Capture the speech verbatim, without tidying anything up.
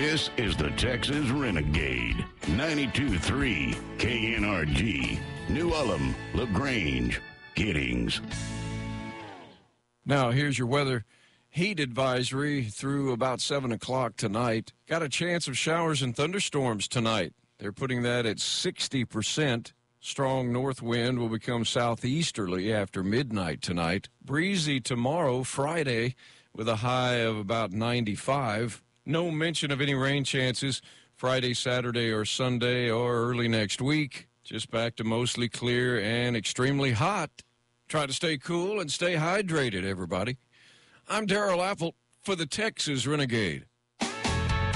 This is the Texas Renegade. ninety-two point three K N R G. New Ulm, LaGrange, Giddings. Now, here's your weather. Heat advisory through about seven o'clock tonight. Got a chance of showers and thunderstorms tonight. They're putting that at sixty percent. Strong north wind will become southeasterly after midnight tonight. Breezy tomorrow, Friday, with a high of about ninety-five. No mention of any rain chances Friday, Saturday, or Sunday, or early next week. Just back to mostly clear and extremely hot. Try to stay cool and stay hydrated, everybody. I'm Darrell Apple for the Texas Renegade.